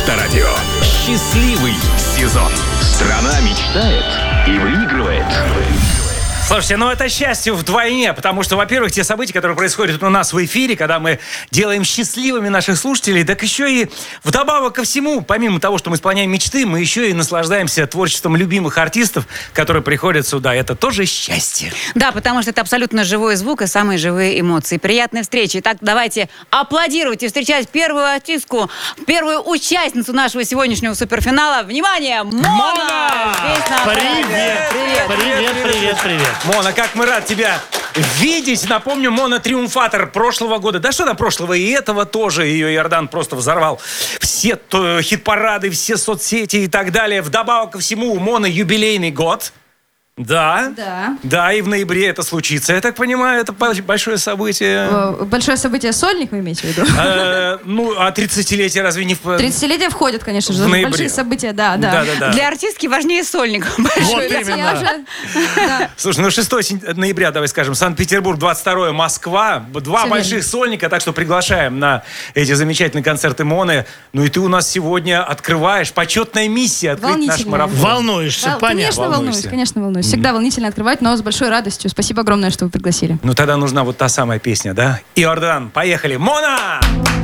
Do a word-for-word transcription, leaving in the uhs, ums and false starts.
Авторадио. Счастливый сезон. Страна мечтает и выигрывает. Слушайте, ну это счастье вдвойне, потому что, во-первых, те события, которые происходят у нас в эфире, когда мы делаем счастливыми наших слушателей, так еще и вдобавок ко всему, помимо того, что мы исполняем мечты, мы еще и наслаждаемся творчеством любимых артистов, которые приходят сюда. Это тоже счастье. Да, потому что это абсолютно живой звук и самые живые эмоции. Приятной встречи. Итак, давайте аплодировать и встречать первую артистку, первую участницу нашего сегодняшнего суперфинала. Внимание, Мона! Мона! Привет! Привет, привет, привет, привет. Мона, как мы рад тебя видеть. Напомню, Мона триумфатор прошлого года. Да что там прошлого, и этого тоже. Ее Иордан просто взорвал. Все то, хит-парады, все соцсети и так далее. Вдобавок ко всему, у Моны юбилейный год. Да. Да. Да, и в ноябре это случится. Я так понимаю, это большое событие. Большое событие сольник, вы имеете в виду? Э, ну, а тридцатилетие разве не в... тридцатилетие входит, конечно же. В ноябре. Большие события, да, да. Да, да, да. Для артистки важнее сольник. Вот Я именно. уже- да. Слушай, ну шестого ноября, давай скажем, Санкт-Петербург, двадцать второе Москва. Два Все больших верно. сольника, так что приглашаем на эти замечательные концерты Моны. Ну и ты у нас сегодня открываешь, почетная миссия открыть наш Волнительная. марафон. Волнуешься, Да, понятно. Конечно, Волнуешься. волнуюсь, конечно, волнуюсь. Всегда волнительно открывать, но с большой радостью. Спасибо огромное, что вы пригласили. Ну тогда нужна вот та самая песня, да? Иордан, поехали! Мона!